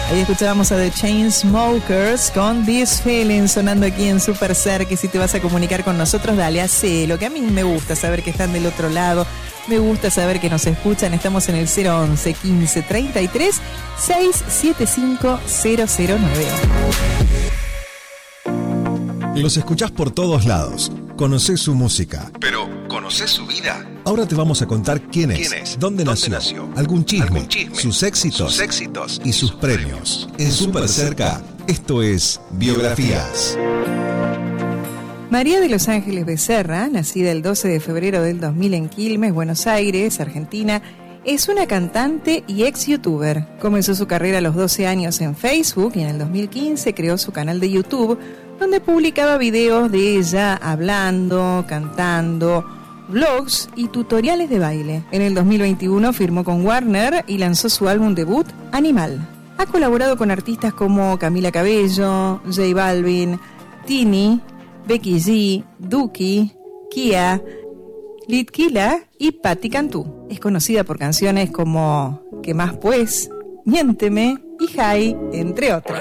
Ahí escuchábamos a The Chainsmokers con This Feeling sonando aquí en Super Ser, que si te vas a comunicar con nosotros, dale, hacelo, que a mí me gusta saber que están del otro lado, me gusta saber que nos escuchan. Estamos en el 011 15 33 675 009. Los escuchás por todos lados, conocés su música, pero ¿conocés su vida? Ahora te vamos a contar quién es, dónde nació, algún chisme, sus éxitos y sus premios. En Super Cerca, esto es Biografías. María de los Ángeles Becerra, nacida el 12 de febrero del 2000 en Quilmes, Buenos Aires, Argentina, es una cantante y ex-youtuber. Comenzó su carrera a los 12 años en Facebook y en el 2015 creó su canal de YouTube, donde publicaba videos de ella hablando, cantando, vlogs y tutoriales de baile. En el 2021 firmó con Warner y lanzó su álbum debut, Animal. Ha colaborado con artistas como Camila Cabello, J Balvin, Tini, Becky G, Duki, Kia, Litquila y Patti Cantú. Es conocida por canciones como ¿Qué más pues?, Miénteme y Jai, entre otras.